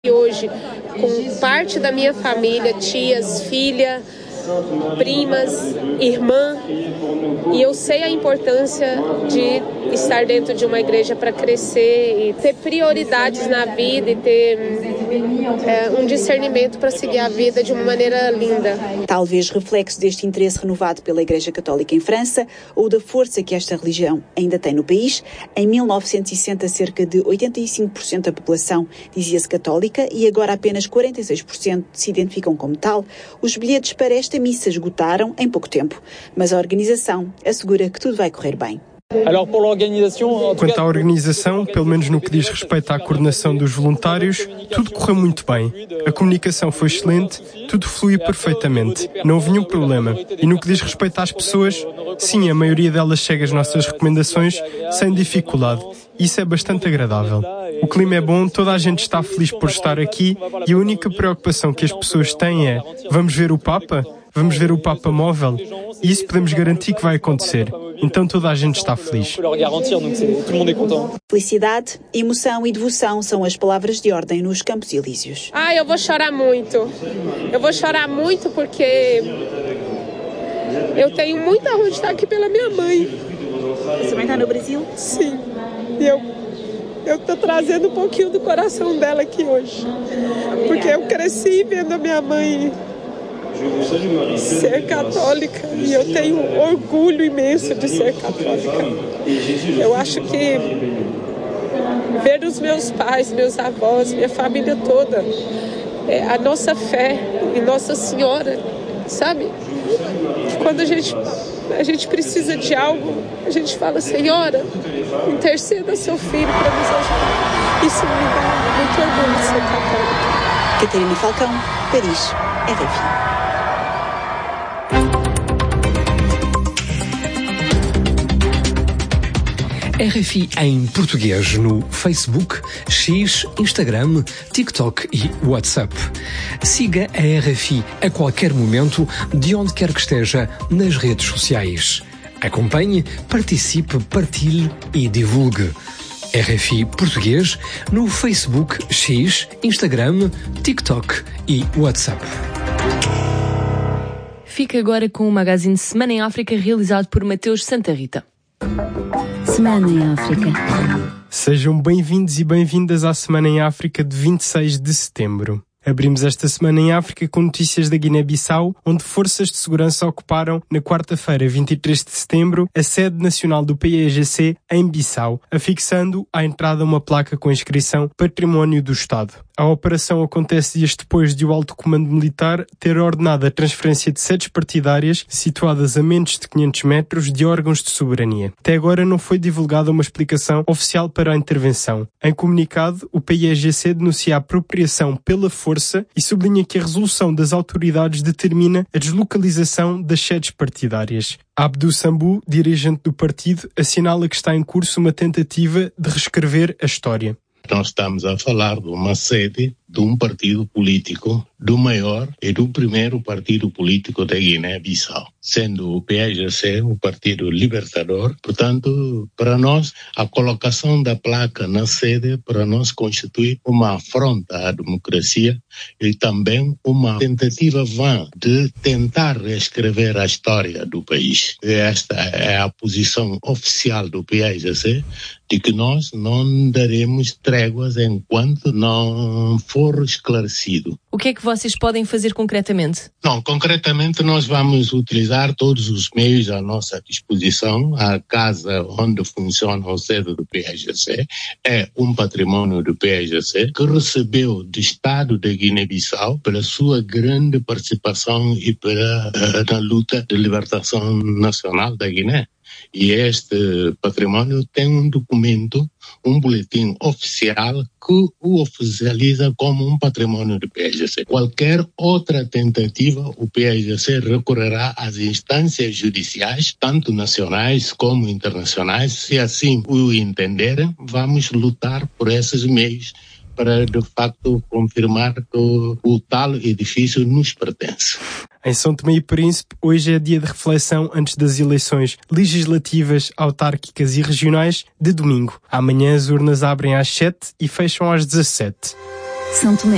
Hoje, com parte da minha família, tias, filha, primas, irmã, e eu sei a importância de estar dentro de uma igreja para crescer e ter prioridades na vida e ter um discernimento para seguir a vida de uma maneira linda. Talvez reflexo deste interesse renovado pela Igreja Católica em França ou da força que esta religião ainda tem no país. Em 1960, cerca de 85% da população dizia-se católica e agora apenas 46% se identificam como tal. Os bilhetes para esta missa esgotaram em pouco tempo, mas a organização assegura que tudo vai correr bem. Quanto à organização, pelo menos no que diz respeito à coordenação dos voluntários, tudo correu muito bem. A comunicação foi excelente, tudo fluiu perfeitamente. Não houve nenhum problema. E no que diz respeito às pessoas, sim, a maioria delas segue as nossas recomendações sem dificuldade. Isso é bastante agradável. O clima é bom, toda a gente está feliz por estar aqui e a única preocupação que as pessoas têm é: vamos ver o Papa? Vamos ver o Papa móvel? E isso podemos garantir que vai acontecer. Então toda a gente está feliz. Felicidade, emoção e devoção são as palavras de ordem nos Campos Elíseos. Eu vou chorar muito. Eu vou chorar muito porque eu tenho muita honra de estar aqui pela minha mãe. Você vai estar no Brasil? Sim. E eu estou trazendo um pouquinho do coração dela aqui hoje. Porque eu cresci vendo a minha mãe ser católica e eu tenho orgulho imenso de ser católica. Eu acho que ver os meus pais, meus avós, minha família toda, a nossa fé em Nossa Senhora, sabe? Quando a gente precisa de algo, a gente fala: Senhora, interceda seu filho para nos ajudar. Isso me dá muito orgulho de ser católica. Catarina Falcão, Paris, RFI. RFI em português no Facebook, X, Instagram, TikTok e WhatsApp. Siga a RFI a qualquer momento, de onde quer que esteja, nas redes sociais. Acompanhe, participe, partilhe e divulgue. RFI Português no Facebook, X, Instagram, TikTok e WhatsApp. Fica agora com o Magazine Semana em África, realizado por Mateus Santa Rita. Semana em África. Sejam bem-vindos e bem-vindas à Semana em África de 26 de setembro. Abrimos esta Semana em África com notícias da Guiné-Bissau, onde forças de segurança ocuparam, na quarta-feira, 23 de setembro, a sede nacional do PAIGC em Bissau, afixando à entrada uma placa com a inscrição Património do Estado. A operação acontece dias depois de o Alto Comando Militar ter ordenado a transferência de sedes partidárias situadas a menos de 500 metros de órgãos de soberania. Até agora não foi divulgada uma explicação oficial para a intervenção. Em comunicado, o PAIGC denuncia a apropriação pela força e sublinha que a resolução das autoridades determina a deslocalização das sedes partidárias. Abdou Sambou, dirigente do partido, assinala que está em curso uma tentativa de reescrever a história. Nós estamos a falar de uma sede de um partido político, do maior e do primeiro partido político da Guiné-Bissau, sendo o PAIGC o Partido Libertador. Portanto, para nós, a colocação da placa na sede, para nós, constitui uma afronta à democracia e também uma tentativa vã de tentar reescrever a história do país. E esta é a posição oficial do PAIGC, de que nós não daremos tréguas enquanto não for esclarecido. O que é que vocês podem fazer concretamente? Concretamente nós vamos utilizar todos os meios à nossa disposição. A casa onde funciona a sede do PAIGC é um património do PAIGC que recebeu do Estado da Guiné-Bissau pela sua grande participação e na luta de libertação nacional da Guiné. E este património tem um documento, um boletim oficial que o oficializa como um património do PAIGC. Qualquer outra tentativa, o PAIGC recorrerá às instâncias judiciais, tanto nacionais como internacionais. Se assim o entenderem, vamos lutar por esses meios para, de facto, confirmar que o tal edifício nos pertence. Em São Tomé e Príncipe, hoje é dia de reflexão antes das eleições legislativas, autárquicas e regionais de domingo. Amanhã as urnas abrem às 7 e fecham às 17. São Tomé.